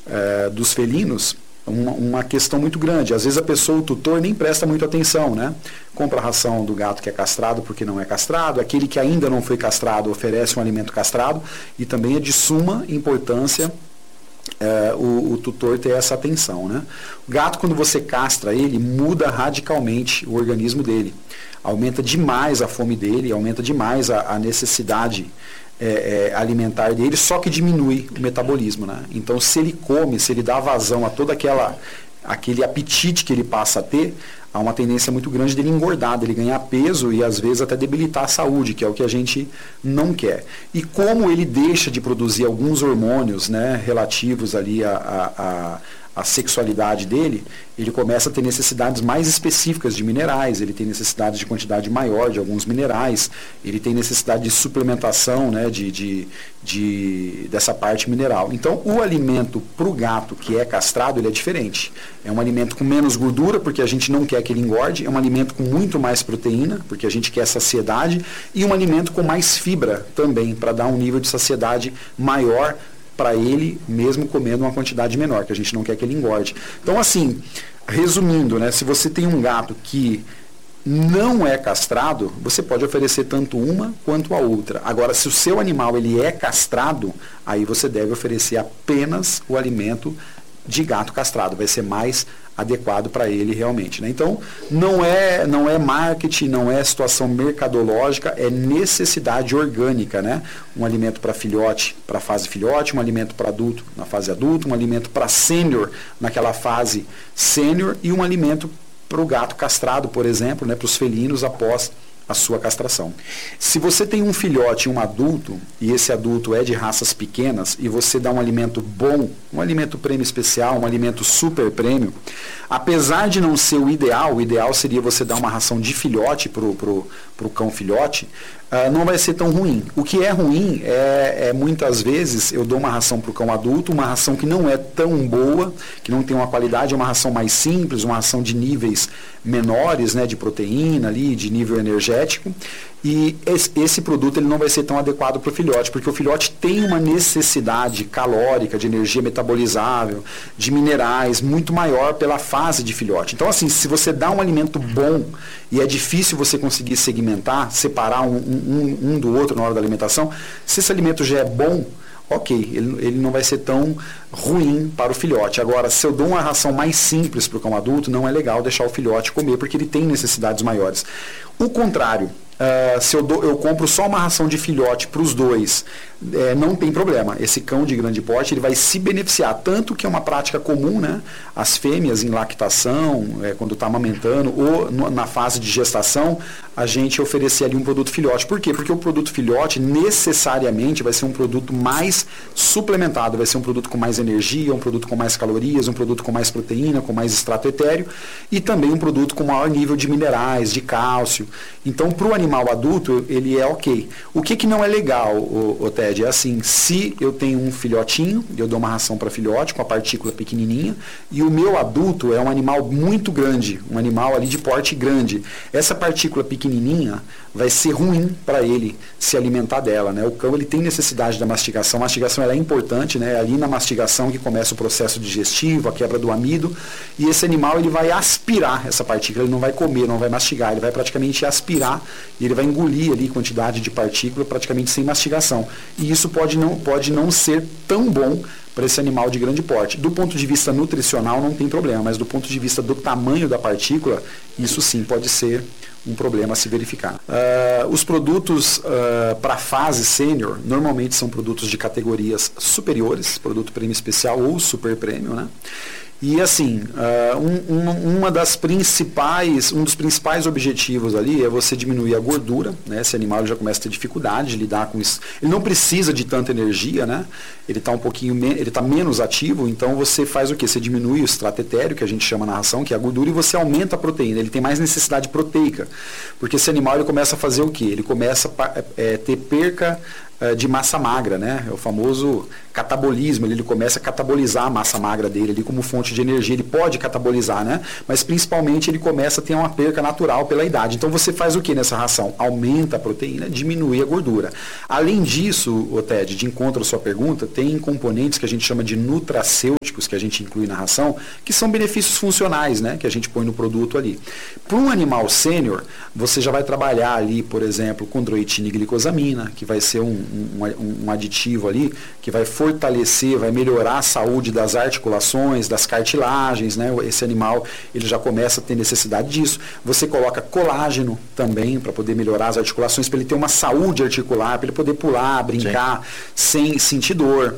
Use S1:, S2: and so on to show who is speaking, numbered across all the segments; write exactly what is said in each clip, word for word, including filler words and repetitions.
S1: é, dos felinos, uma, uma questão muito grande. Às vezes a pessoa, o tutor, nem presta muito atenção, né? Compra a ração do gato que é castrado porque não é castrado, aquele que ainda não foi castrado oferece um alimento castrado, e também é de suma importância é, o, o tutor ter essa atenção, né? O gato, quando você castra ele, muda radicalmente o organismo dele. Aumenta demais a fome dele, aumenta demais a, a necessidade É, é, alimentar dele, só que diminui o metabolismo, né? Então, se ele come, se ele dá vazão a todo aquela, aquele apetite que ele passa a ter, há uma tendência muito grande dele engordar, dele ganhar peso e às vezes até debilitar a saúde, que é o que a gente não quer. E como ele deixa de produzir alguns hormônios, né, relativos ali a, a, a a sexualidade dele, ele começa a ter necessidades mais específicas de minerais, ele tem necessidade de quantidade maior de alguns minerais, ele tem necessidade de suplementação, né, de, de, de, dessa parte mineral. Então, o alimento para o gato que é castrado, ele é diferente. É um alimento com menos gordura, porque a gente não quer que ele engorde, é um alimento com muito mais proteína, porque a gente quer saciedade, e um alimento com mais fibra também, para dar um nível de saciedade maior para ele, mesmo comendo uma quantidade menor, que a gente não quer que ele engorde. Então, assim, resumindo, né, se você tem um gato que não é castrado, você pode oferecer tanto uma quanto a outra. Agora, se o seu animal ele é castrado, aí você deve oferecer apenas o alimento de gato castrado, vai ser mais adequado para ele realmente, né? Então, não é, não é marketing, não é situação mercadológica, é necessidade orgânica, né? Um alimento para filhote, para a fase filhote, um alimento para adulto na fase adulto, um alimento para sênior naquela fase sênior e um alimento para o gato castrado, por exemplo, né? Para os felinos após a sua castração. Se você tem um filhote e um adulto, e esse adulto é de raças pequenas, e você dá um alimento bom, um alimento prêmio especial, um alimento super prêmio, apesar de não ser o ideal, o ideal seria você dar uma ração de filhote para o pro, pro cão filhote, uh, não vai ser tão ruim. O que é ruim é, é muitas vezes eu dou uma ração para o cão adulto, uma ração que não é tão boa, que não tem uma qualidade, é uma ração mais simples, uma ração de níveis menores, né, de proteína ali, de nível energético, e esse, esse produto ele não vai ser tão adequado para o filhote, porque o filhote tem uma necessidade calórica, de energia metabolizável, de minerais, muito maior pela fase de filhote. Então, assim, se você dá um alimento bom e é difícil você conseguir segmentar, separar um, um, um do outro na hora da alimentação, se esse alimento já é bom, ok, ele, ele não vai ser tão ruim para o filhote. Agora, se eu dou uma ração mais simples para o cão adulto, não é legal deixar o filhote comer, porque ele tem necessidades maiores. O contrário, Uh, se eu, dou, eu compro só uma ração de filhote para os dois, é, não tem problema. Esse cão de grande porte ele vai se beneficiar, tanto que é uma prática comum, né? As fêmeas em lactação, é, quando está amamentando, ou no, na fase de gestação, a gente oferecer ali um produto filhote. Por quê? Porque o produto filhote necessariamente vai ser um produto mais suplementado, vai ser um produto com mais energia, um produto com mais calorias, um produto com mais proteína, com mais extrato etéreo, e também um produto com maior nível de minerais, de cálcio. Então, para o animal adulto, ele é ok. O que, que não é legal, o, o Ted, é assim, se eu tenho um filhotinho, eu dou uma ração para filhote com a partícula pequenininha, e o meu adulto é um animal muito grande, um animal ali de porte grande. Essa partícula pequenininha vai ser ruim para ele se alimentar dela, né? O cão ele tem necessidade da mastigação, a mastigação ela é importante, né? É ali na mastigação que começa o processo digestivo, a quebra do amido, e esse animal ele vai aspirar essa partícula, ele não vai comer, não vai mastigar, ele vai praticamente aspirar e ele vai engolir ali quantidade de partícula praticamente sem mastigação. E isso pode não, pode não ser tão bom para esse animal de grande porte. Do ponto de vista nutricional não tem problema, mas do ponto de vista do tamanho da partícula, isso sim pode ser um problema a se verificar. Uh, os produtos uh, para a fase sênior normalmente são produtos de categorias superiores, produto prêmio especial ou super prêmio, né? E assim, uh, um, um, uma das principais, um dos principais objetivos ali é você diminuir a gordura, né? Esse animal já começa a ter dificuldade de lidar com isso. Ele não precisa de tanta energia, né? Ele está um pouquinho, ele está menos ativo, então você faz o quê? Você diminui o extrato etéreo, que a gente chama na ração, que é a gordura, e você aumenta a proteína. Ele tem mais necessidade proteica, porque esse animal ele começa a fazer o quê? Ele começa a é, ter perca uh, de massa magra, né? É o famoso catabolismo, ele, ele começa a catabolizar a massa magra dele ali como fonte de energia, ele pode catabolizar, né? Mas principalmente ele começa a ter uma perca natural pela idade. Então você faz o que nessa ração? Aumenta a proteína, diminui a gordura. Além disso, o Ted, de encontro à sua pergunta, tem componentes que a gente chama de nutracêuticos, que a gente inclui na ração, que são benefícios funcionais, né? Que a gente põe no produto ali. Para um animal sênior, você já vai trabalhar ali, por exemplo, condroitina e glicosamina, que vai ser um, um, um aditivo ali, que vai fortalecer, vai melhorar a saúde das articulações, das cartilagens, né? Esse animal, ele já começa a ter necessidade disso. Você coloca colágeno também, para poder melhorar as articulações, para ele ter uma saúde articular, para ele poder pular, brincar, Sim. sem sentir dor.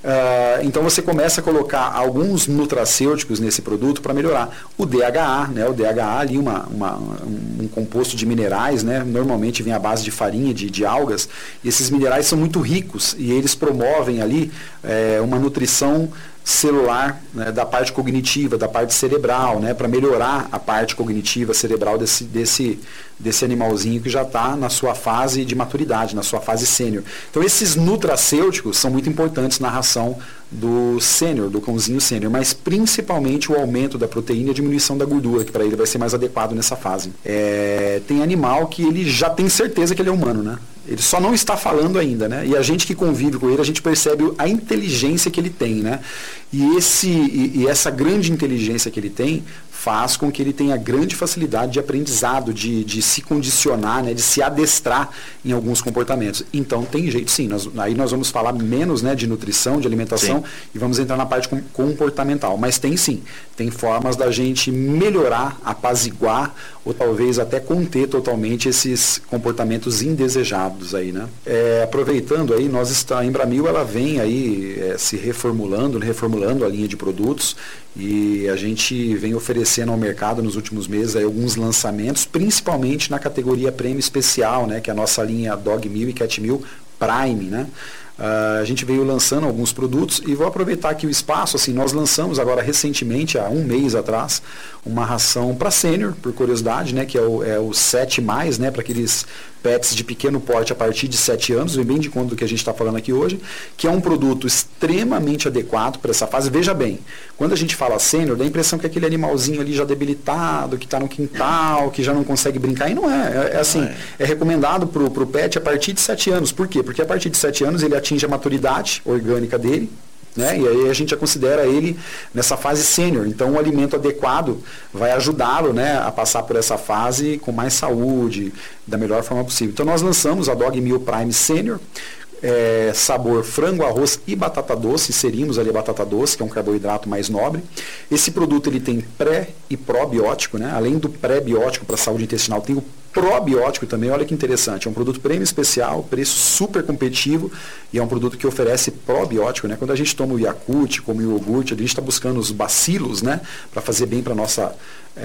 S1: Uh, então você começa a colocar alguns nutracêuticos nesse produto para melhorar. O D H A, né? O D H A ali, uma, uma, um, um composto de minerais, né? Normalmente vem à base de farinha, de, de algas, e esses minerais são muito ricos e eles promovem ali é, uma nutrição celular, né, da parte cognitiva, da parte cerebral, né, para melhorar a parte cognitiva cerebral desse, desse, desse animalzinho que já está na sua fase de maturidade, na sua fase sênior. Então esses nutracêuticos são muito importantes na ração do sênior, do cãozinho sênior, mas principalmente o aumento da proteína e a diminuição da gordura, que para ele vai ser mais adequado nessa fase. É, tem animal que ele já tem certeza que ele é humano, né? Ele só não está falando ainda, né? E a gente que convive com ele, a gente percebe a inteligência que ele tem, né? E, esse, e, e essa grande inteligência que ele tem faz com que ele tenha grande facilidade de aprendizado, de, de se condicionar, né, de se adestrar em alguns comportamentos. Então tem jeito sim, nós, aí nós vamos falar menos, né, de nutrição, de alimentação, sim, e vamos entrar na parte comportamental, mas tem sim, tem formas da gente melhorar, apaziguar ou talvez até conter totalmente esses comportamentos indesejados aí, né. É, aproveitando aí, nós está, a Embramil ela vem aí é, se reformulando, reformulando a linha de produtos e a gente vem oferecendo ao mercado nos últimos meses aí alguns lançamentos, principalmente na categoria prêmio especial, né, que é a nossa linha Dog Meal e Cat Meal Prime, né. Uh, a gente veio lançando alguns produtos e vou aproveitar aqui o espaço, assim, nós lançamos agora recentemente, há um mês atrás, uma ração para sênior, por curiosidade, né, que é o, é o sete mais, né, para aqueles pets de pequeno porte a partir de sete anos, vem bem de conta do que a gente está falando aqui hoje, que é um produto extremamente adequado para essa fase. Veja bem, quando a gente fala sênior, dá a impressão que é aquele animalzinho ali já debilitado, que está no quintal, que já não consegue brincar, e não é, é, é assim, é, é recomendado para o pet a partir de sete anos. Por quê? Porque a partir de sete anos ele atinge a maturidade orgânica dele, né? E aí a gente já considera ele nessa fase sênior. Então o alimento adequado vai ajudá-lo, né, a passar por essa fase com mais saúde, da melhor forma possível. Então nós lançamos a Dog Meal Prime Sênior, é, sabor frango, arroz e batata doce, inserimos ali a batata doce, que é um carboidrato mais nobre. Esse produto ele tem pré e probiótico, né? Além do pré-biótico para a saúde intestinal, tem o probiótico também. Olha que interessante, é um produto prêmio especial, preço super competitivo e é um produto que oferece probiótico, né? Quando a gente toma o Yakult, como o iogurte, a gente está buscando os bacilos, né, para fazer bem para a nossa,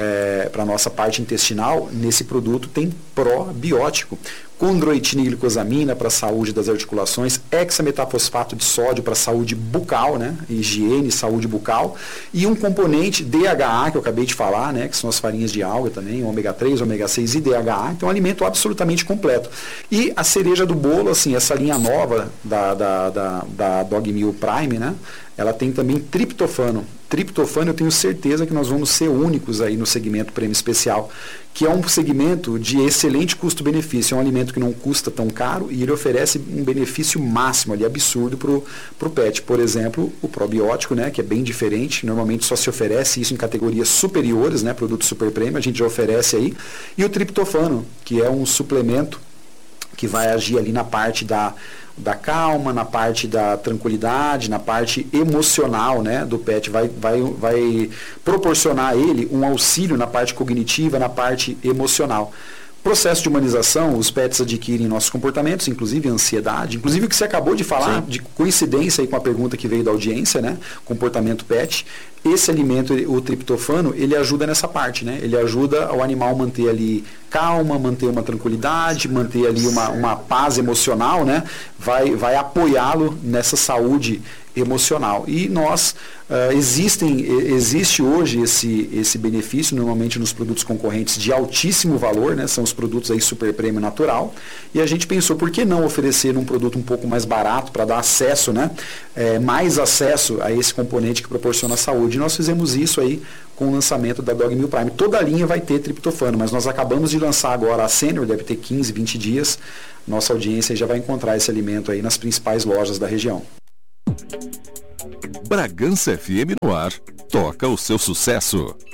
S1: é, para nossa parte intestinal. Nesse produto tem probiótico. Condroitina e glicosamina para a saúde das articulações, hexametafosfato de sódio para a saúde bucal, né, higiene, saúde bucal, e um componente D H A, que eu acabei de falar, né, que são as farinhas de alga também, ômega três, ômega seis e D H A, então é um alimento absolutamente completo. E a cereja do bolo, assim, essa linha nova da, da, da, da Dog Meal Prime, né, ela tem também triptofano. Triptofano, eu tenho certeza que nós vamos ser únicos aí no segmento prêmio especial, que é um segmento de excelente custo-benefício. É um alimento que não custa tão caro e ele oferece um benefício máximo ali, absurdo para o pet. Por exemplo, o probiótico, né, que é bem diferente, normalmente só se oferece isso em categorias superiores, né, produto super prêmio, a gente já oferece aí. E o triptofano, que é um suplemento que vai agir ali na parte da da calma, na parte da tranquilidade, na parte emocional, né, do pet, vai, vai, vai proporcionar a ele um auxílio na parte cognitiva, na parte emocional. Processo de humanização, os pets adquirem nossos comportamentos, inclusive ansiedade, inclusive o que você acabou de falar, Sim. de coincidência aí com a pergunta que veio da audiência, né, comportamento pet. Esse alimento, o triptofano, ele ajuda nessa parte, né? Ele ajuda o animal manter ali calma, manter uma tranquilidade, manter ali uma, uma paz emocional, né? Vai, vai apoiá-lo nessa saúde emocional. E nós, uh, existem, existe hoje esse, esse benefício, normalmente nos produtos concorrentes de altíssimo valor, né? São os produtos aí super prêmio natural, e a gente pensou, por que não oferecer um produto um pouco mais barato para dar acesso, né? É, mais acesso a esse componente que proporciona saúde. E nós fizemos isso aí com o lançamento da Dog Meal Prime. Toda a linha vai ter triptofano, mas nós acabamos de lançar agora a Senior, deve ter quinze, vinte dias. Nossa audiência já vai encontrar esse alimento aí nas principais lojas da região.
S2: Bragança F M no ar, toca o seu sucesso.